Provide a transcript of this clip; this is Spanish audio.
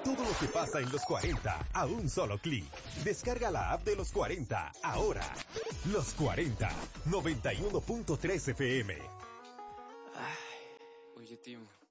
Todo lo que pasa en los 40 a un solo clic. Descarga la app de los 40 ahora. Los 40, 91.3 FM. Ay, oye, Timo.